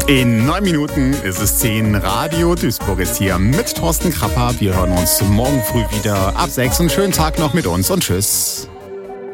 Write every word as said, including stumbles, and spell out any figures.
In neun Minuten ist es zehn. Radio Duisburg ist hier mit Thorsten Krapper. Wir hören uns morgen früh wieder ab sechs. Einen schönen Tag noch mit uns und tschüss.